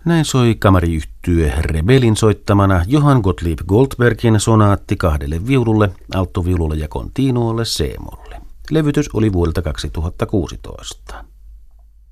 Näin soi kamariyhtye Rebelin soittamana Johann Gottlieb Goldbergin sonaatti 2 viululle, alttoviululle ja continuolle C-molle. Levytys oli vuodelta 2016.